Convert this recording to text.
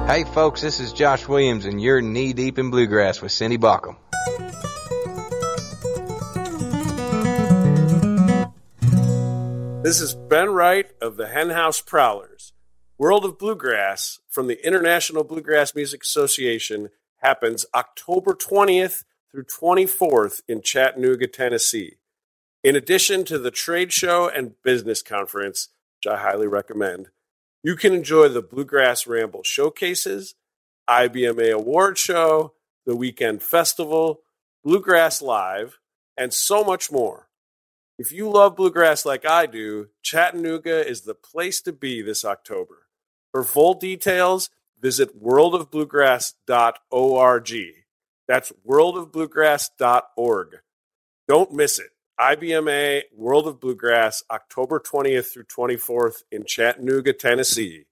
Hey folks, this is Josh Williams and you're knee deep in bluegrass with Cindy Baucom. This is Ben Wright of the Henhouse Prowlers. World of Bluegrass from the International Bluegrass Music Association happens October 20th through 24th in Chattanooga, Tennessee. In addition to the trade show and business conference, which I highly recommend, you can enjoy the Bluegrass Ramble showcases, IBMA Award Show, the Weekend Festival, Bluegrass Live, and so much more. If you love bluegrass like I do, Chattanooga is the place to be this October. For full details, visit worldofbluegrass.org. That's worldofbluegrass.org. Don't miss it. IBMA World of Bluegrass, October 20th through 24th in Chattanooga, Tennessee.